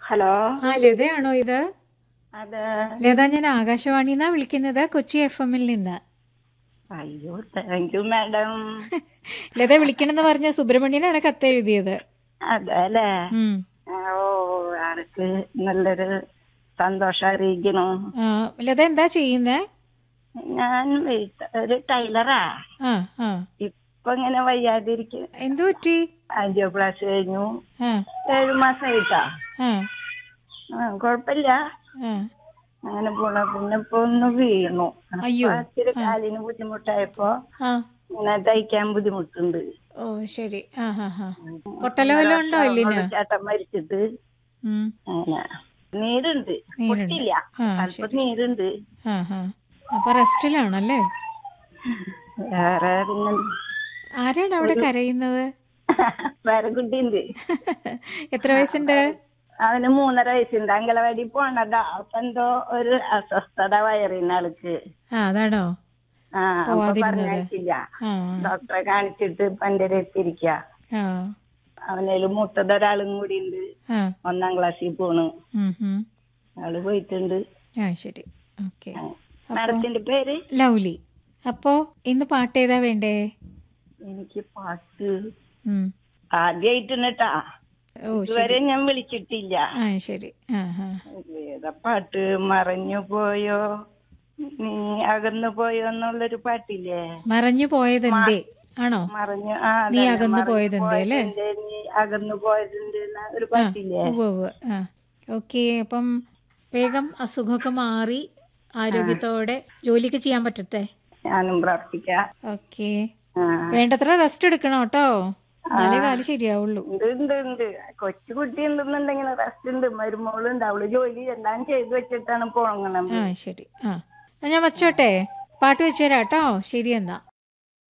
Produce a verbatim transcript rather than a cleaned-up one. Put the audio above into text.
Hello. ആ ലതയാണോ ഇത്? അതെ. ലത, ഞാൻ ആകാശവാണിന്നാ വിളിക്കുന്നത്, കൊച്ചി എഫ് എമ്മിൽ നിന്ന്. അയ്യോ, താങ്ക് യു മാഡം. ലത വിളിക്കണമെന്ന് പറഞ്ഞ സുബ്രഹ്മണ്യനാണ് കത്തെഴുതിയത്. അതെ അല്ലേ? ഉം. ഓ, ആൾക്ക് നല്ലൊരു സന്തോഷം അറിയിക്കണു. ആ, ലത എന്താ ചെയ്യുന്നേ? ഞാൻ വീട്ട- ഒരു ടൈലറാ. ആ ആ ഇപ്പൊ ഇങ്ങനെ വയ്യാതിരിക്കും. എന്തു പറ്റി? ആൻജിയോപ്ലാസ്റ്റി കഴിഞ്ഞു. ആ ഏഴു മാസമായിട്ടാ. ആ ആ, കുഴപ്പമില്ല. ആ അങ്ങനെ പോണ. പിന്നെ ഇപ്പൊ ഒന്ന് വീണു. അപ്പൊ അയ്യോ. ഇച്ചിരി ആ കാലിന് ബുദ്ധിമുട്ടായപ്പോ ആ ഇങ്ങനെ തയ്ക്കാൻ ബുദ്ധിമുട്ടുണ്ട്. ഓ ശരി. ആ ഹാ ഹാ പൊട്ടലോ വല്ലതും ഉണ്ടോ എല്ലിന്? ചേട്ടൻ മരിച്ചിട്ട് ഉം. അങ്ങനെ നീരുണ്ട്, നീരുണ്ട്. പൊട്ടില്ല, ആ അല്പം ശരി. നീരുണ്ട്. ആ ഹാ അപ്പൊ റെസ്റ്റിലാണല്ലേ? വേറെ പിന്നെ ആരാണ് അവിടെ കരയുന്നത്? വേറെ കുട്ടിയുണ്ട്. എത്ര വയസ്സുണ്ട്? അവന് മൂന്നര വയസ്സുണ്ട്. അങ്കലവാടി പോണതാ. അപ്പൊ എന്തോ ഒരു അസ്വസ്ഥത വയറിന് ആൾക്ക്. ആ അതാണോ ആ, അപ്പൊ പോവാതിരുന്നത്? പറഞ്ഞയച്ചില്ല. ആ ഡോക്ടറെ കാണിച്ചിട്ട് പഞ്ചരെത്തിരിക്ക. ആ അവനേലും മൂത്തതൊരാളും കൂടി ഉണ്ട്, ആ ഒന്നാം ക്ലാസ്സിൽ പോണു. ഉം, ഉം. ആള് പോയിട്ടുണ്ട്. ആ ശരി. ഓക്കെ. അപ്പോൾ മാഡത്തിന്റെ പേര്? ലൗലി. അപ്പോൾ ഇന്ന് പാട്ട് ഏതാ വേണ്ടേ? എനിക്ക് പാട്ട് ഉം. ആദ്യായിട്ടാ. ഓ ഇതുവരെ ശരി. ഞാൻ വിളിച്ചിട്ടില്ല. ആ ശരി. ആ ആ ഏതാ പാട്ട്? മറഞ്ഞു പോയോ നീ അകന്നു പോയോ എന്നുള്ളൊരു പാട്ടില്ലേ? മറഞ്ഞു പോയതെന്തേ ആണോ? മറഞ്ഞു ആ നീ അതന്നെ, അകന്നു മറഞ്ഞു പോയതെന്തേ അല്ലേ? പോയതിന്റെ നീ അകന്നു പോയതിന്റെ എന്ന ഒരു ആ പാട്ടില്ലേ? ഉവ്വ് ഉവ്വ്. ആ ഓക്കെ. അപ്പം വേഗം അസുഖമൊക്കെ മാറി ആരോഗ്യത്തോടെ ജോലിക്ക് ചെയ്യാൻ പറ്റട്ടെ. ഞാനും പ്രാർത്ഥിക്കാം. ഓക്കെ. ആ വേണ്ടത്ര റെസ്റ്റ് എടുക്കണം കേട്ടോ, എന്നാലേ കാല് ശരിയാവുള്ളൂ. ഉണ്ട് ഉണ്ട് ഉണ്ട്. കൊച്ചു കുട്ടി ഉണ്ടെന്നുണ്ടെങ്കിൽ റെസ്റ്റ് ഉണ്ട്. മരുമോളുണ്ട്, അവള് ജോലി എല്ലാം ചെയ്തു വെച്ചിട്ടാണ് പോകണം. ആ ശരി. ആ എന്നാ ഞാൻ വച്ചോട്ടെ, പാട്ട് വെച്ചുതരാം കേട്ടോ. ശരി എന്നാ.